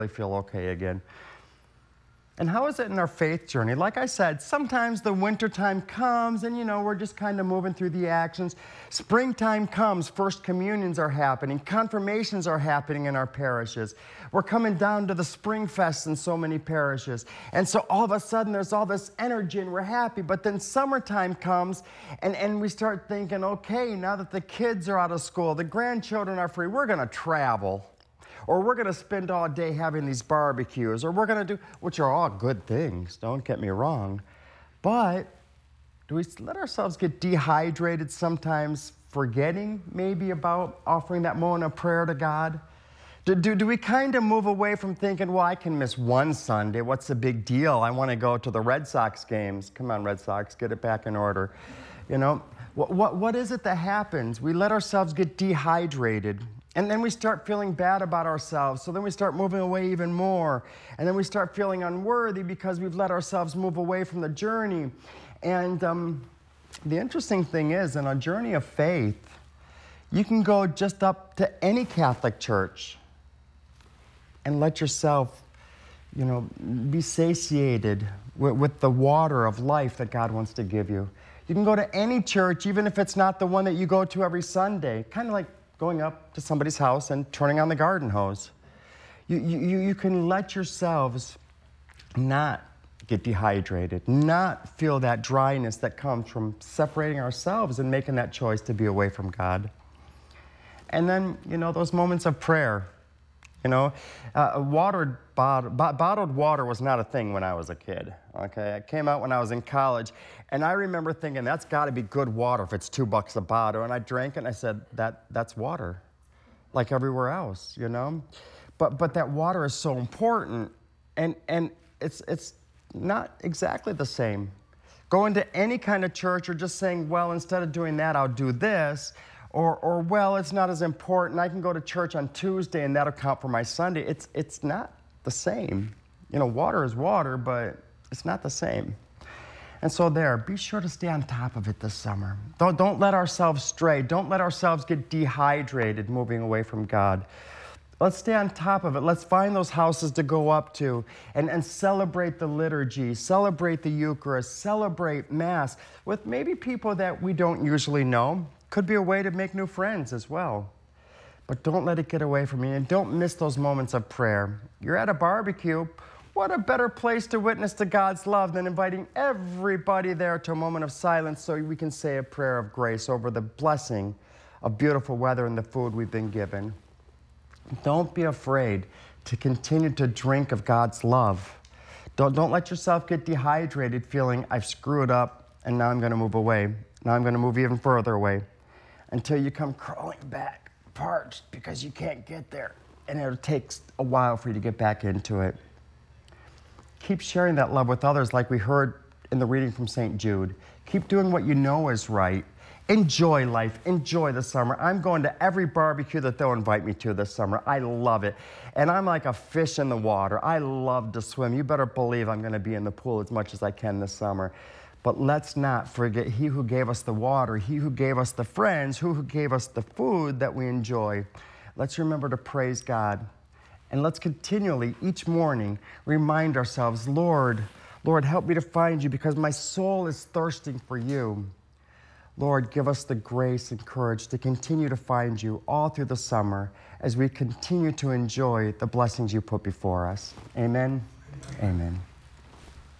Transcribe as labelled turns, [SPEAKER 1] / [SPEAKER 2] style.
[SPEAKER 1] feel okay again. And how is it in our faith journey? Like I said, sometimes the wintertime comes and, we're just kind of moving through the actions. Springtime comes, first communions are happening, confirmations are happening in our parishes. We're coming down to the Spring Fest in so many parishes. And so all of a sudden there's all this energy and we're happy. But then summertime comes and we start thinking, okay, now that the kids are out of school, the grandchildren are free, we're going to travel. Or we're going to spend all day having these barbecues, or we're going to do, which are all good things, don't get me wrong. But do we let ourselves get dehydrated sometimes, forgetting maybe about offering that moment of prayer to God? Do we kind of move away from thinking, well, I can miss one Sunday, what's the big deal? I want to go to the Red Sox games. Come on, Red Sox, get it back in order. What is it that happens? We let ourselves get dehydrated. And then we start feeling bad about ourselves. So then we start moving away even more. And then we start feeling unworthy because we've let ourselves move away from the journey. And the interesting thing is, in a journey of faith, you can go just up to any Catholic church and let yourself, be satiated with the water of life that God wants to give you. You can go to any church, even if it's not the one that you go to every Sunday, kind of like going up to somebody's house and turning on the garden hose. You can let yourselves not get dehydrated, not feel that dryness that comes from separating ourselves and making that choice to be away from God. And then, those moments of prayer. Bottled water was not a thing when I was a kid, okay? It came out when I was in college, and I remember thinking, that's got to be good water if it's $2 a bottle, and I drank it, and I said, that's water, like everywhere else, But that water is so important, and it's not exactly the same. Going to any kind of church or just saying, well, instead of doing that, I'll do this, or well, it's not as important. I can go to church on Tuesday and that'll count for my Sunday. It's not the same. Water is water, but it's not the same. And so be sure to stay on top of it this summer. Don't let ourselves stray. Don't let ourselves get dehydrated moving away from God. Let's stay on top of it. Let's find those houses to go up to and celebrate the liturgy, celebrate the Eucharist, celebrate Mass with maybe people that we don't usually know. Could be a way to make new friends as well. But don't let it get away from you, and don't miss those moments of prayer. You're at a barbecue. What a better place to witness to God's love than inviting everybody there to a moment of silence so we can say a prayer of grace over the blessing of beautiful weather and the food we've been given. Don't be afraid to continue to drink of God's love. Don't let yourself get dehydrated feeling I've screwed up and now I'm going to move away. Now I'm going to move even further away until you come crawling back, parched because you can't get there. And it takes a while for you to get back into it. Keep sharing that love with others like we heard in the reading from St. Jude. Keep doing what you know is right. Enjoy life. Enjoy the summer. I'm going to every barbecue that they'll invite me to this summer. I love it. And I'm like a fish in the water. I love to swim. You better believe I'm going to be in the pool as much as I can this summer. But let's not forget He who gave us the water, He who gave us the friends, who gave us the food that we enjoy. Let's remember to praise God. And let's continually, each morning, remind ourselves, Lord, help me to find you because my soul is thirsting for you. Lord, give us the grace and courage to continue to find you all through the summer as we continue to enjoy the blessings you put before us. Amen. Amen. Amen.